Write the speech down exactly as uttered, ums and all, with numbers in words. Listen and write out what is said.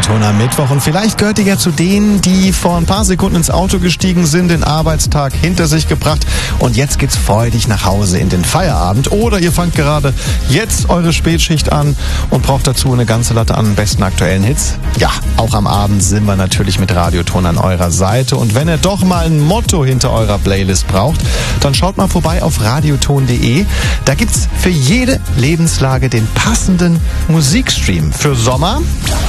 Radioton am Mittwoch und vielleicht gehört ihr ja zu denen, die vor ein paar Sekunden ins Auto gestiegen sind, den Arbeitstag hinter sich gebracht und jetzt geht's freudig nach Hause in den Feierabend. Oder ihr fangt gerade jetzt eure Spätschicht an und braucht dazu eine ganze Latte an besten aktuellen Hits. Ja, auch am Abend sind wir natürlich mit Radioton an eurer Seite und wenn ihr doch mal ein Motto hinter eurer Playlist braucht, dann schaut mal vorbei auf radioton punkt de. Da gibt's für jede Lebenslage den passenden Musikstream. Für Sommer